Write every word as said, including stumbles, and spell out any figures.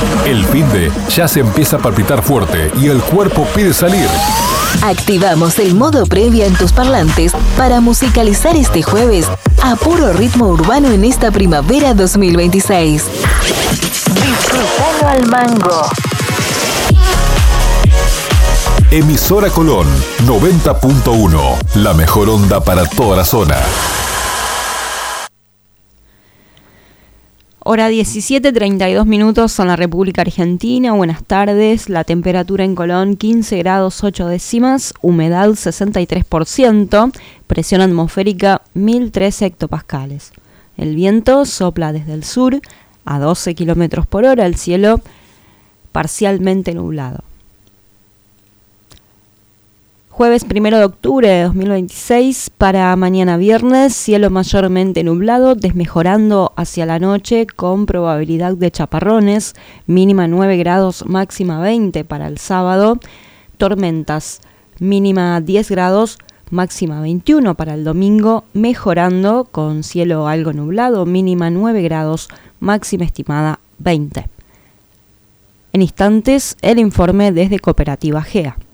El finde ya se empieza a palpitar fuerte y el cuerpo pide salir. Activamos el modo previa en tus parlantes para musicalizar este jueves a puro ritmo urbano en esta primavera dos mil veintiséis. Disfrútalo al mango. Emisora Colón noventa punto uno, la mejor onda para toda la zona. Hora diecisiete treinta y dos minutos en la República Argentina. Buenas tardes. La temperatura en Colón quince grados ocho décimas, humedad sesenta y tres por ciento, presión atmosférica mil tres hectopascales. El viento sopla desde el sur a doce kilómetros por hora, el cielo parcialmente nublado. Jueves primero de octubre de dos mil veintiséis, para mañana viernes, cielo mayormente nublado, desmejorando hacia la noche con probabilidad de chaparrones, mínima nueve grados, máxima veinte para el sábado, tormentas, mínima diez grados, máxima veintiuno para el domingo, mejorando con cielo algo nublado, mínima nueve grados, máxima estimada veinte. En instantes, el informe desde Cooperativa G E A.